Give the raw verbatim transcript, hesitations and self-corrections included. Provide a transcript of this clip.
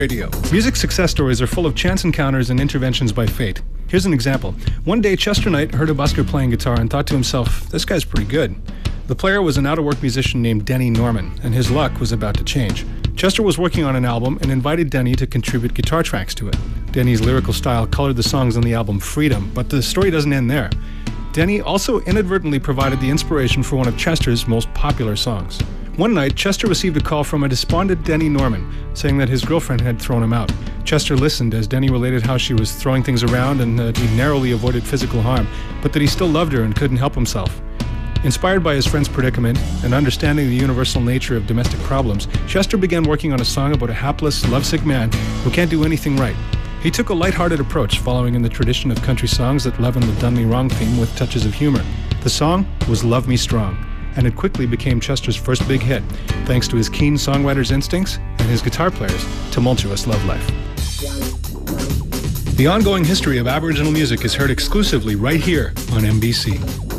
Radio. Music success stories are full of chance encounters and interventions by fate. Here's an example. One day, Chester Knight heard a busker playing guitar and thought to himself, this guy's pretty good. The player was an out-of-work musician named Denny Norman, and his luck was about to change. Chester was working on an album and invited Denny to contribute guitar tracks to it. Denny's lyrical style colored the songs on the album Freedom, but the story doesn't end there. Denny also inadvertently provided the inspiration for one of Chester's most popular songs. One night, Chester received a call from a despondent Denny Norman, saying that his girlfriend had thrown him out. Chester listened as Denny related how she was throwing things around and that he narrowly avoided physical harm, but that he still loved her and couldn't help himself. Inspired by his friend's predicament and understanding the universal nature of domestic problems, Chester began working on a song about a hapless, lovesick man who can't do anything right. He took a lighthearted approach, following in the tradition of country songs that leaven the done me wrong theme with touches of humor. The song was Love Me Strong, and it quickly became Chester's first big hit, thanks to his keen songwriter's instincts and his guitar player's tumultuous love life. The ongoing history of Aboriginal music is heard exclusively right here on M B C.